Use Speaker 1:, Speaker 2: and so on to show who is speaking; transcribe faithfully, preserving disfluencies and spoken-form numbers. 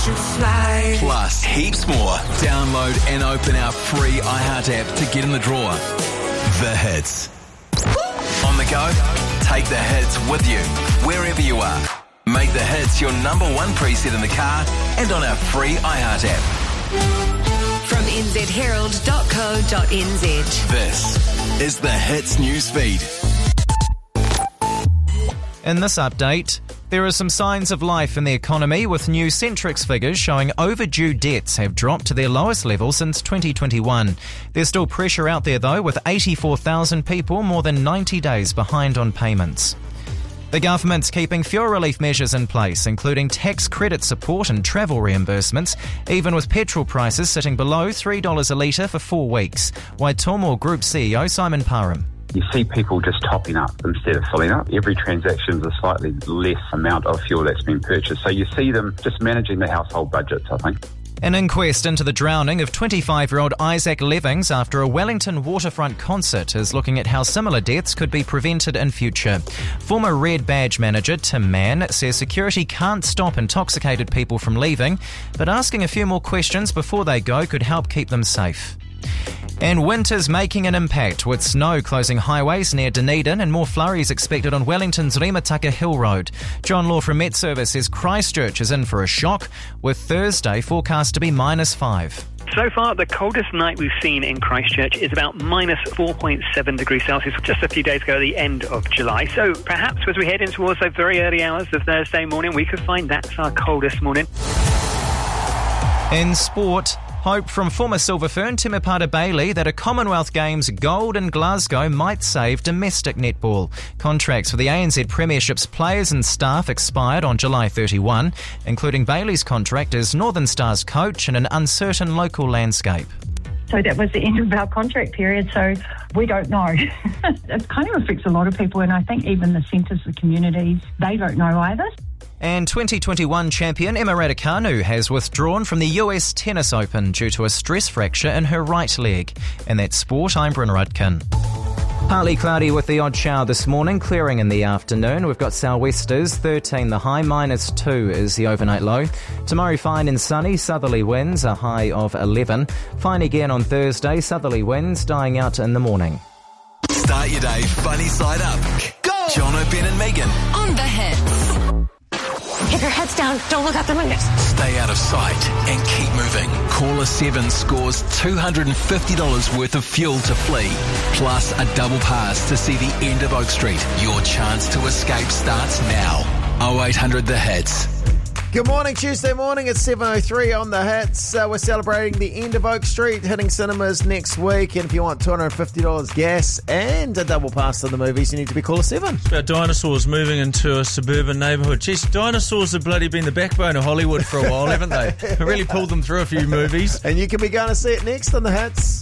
Speaker 1: Plus, heaps more. Download and open our free iHeart app to get in the draw. The Hits. On the go? Take the hits with you, wherever you are. Make the Hits your number one preset in the car and on our free iHeart app.
Speaker 2: From n z herald dot co dot n z.
Speaker 1: This is the Hits newsfeed.
Speaker 3: In this update, there are some signs of life in the economy, with new Centrix figures showing overdue debts have dropped to their lowest level since twenty twenty-one. There's still pressure out there though, with eighty-four thousand people more than ninety days behind on payments. The government's keeping fuel relief measures in place, including tax credit support and travel reimbursements, even with petrol prices sitting below three dollars a litre for four weeks. Waitomo Group C E O Simon Parham.
Speaker 4: You see people just topping up instead of filling up. Every transaction is a slightly less amount of fuel that's been purchased. So you see them just managing the household budgets, I think.
Speaker 3: An inquest into the drowning of twenty-five-year-old Isaac Levings after a Wellington waterfront concert is looking at how similar deaths could be prevented in future. Former Red Badge manager Tim Mann says security can't stop intoxicated people from leaving, but asking a few more questions before they go could help keep them safe. And winter's making an impact, with snow closing highways near Dunedin and more flurries expected on Wellington's Rimataka Hill Road. John Law from Met Service says Christchurch is in for a shock, with Thursday forecast to be minus five.
Speaker 5: So far, the coldest night we've seen in Christchurch is about minus four point seven degrees Celsius just a few days ago at the end of July. So perhaps as we head in towards those very early hours of Thursday morning, we could find that's our coldest morning. In sport, hope from former Silver Fern Timipata Bailey that a Commonwealth Games gold in Glasgow might save domestic netball. Contracts for the A N Z Premiership's players and staff expired on July thirty-first, including Bailey's contract as Northern Stars coach in an uncertain local landscape.
Speaker 6: So that was the end of our contract period, so we don't know. It kind of affects a lot of people, and I think even the centres, the communities, they don't know either.
Speaker 3: And twenty twenty-one champion Emma Raducanu has withdrawn from the U S Tennis Open due to a stress fracture in her right leg. And that's sport, I'm Bryn Rudkin. Partly cloudy with the odd shower this morning, clearing in the afternoon. We've got sou'westers, thirteen the high, minus two is the overnight low. Tomorrow fine and sunny, southerly winds, a high of eleven. Fine again on Thursday, southerly winds dying out in the morning.
Speaker 1: Start your day funny side up. Go! Jono, Ben and Megan.
Speaker 2: On the Hits. Keep your heads down. Don't look out the windows.
Speaker 1: Stay out of sight and keep moving. Caller seven scores two hundred fifty dollars worth of fuel to flee, plus a double pass to see the end of Oak Street. Your chance to escape starts now. oh eight hundred The Hits.
Speaker 7: Good morning, Tuesday morning. It's seven oh three on The Hits. Uh, we're celebrating the end of Oak Street, hitting cinemas next week. And if you want two hundred fifty dollars gas and a double pass to the movies, you need to be caller seven.
Speaker 8: It's about dinosaurs moving into a suburban neighbourhood. Jeez, dinosaurs have bloody been the backbone of Hollywood for a while, haven't they? Really pulled them through a few movies.
Speaker 7: And you can be going to see it next on The Hits.